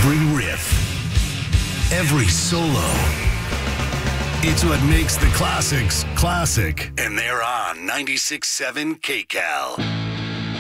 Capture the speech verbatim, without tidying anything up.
Every riff, every solo. It's what makes the classics classic. And they're on ninety-six point seven K C A L.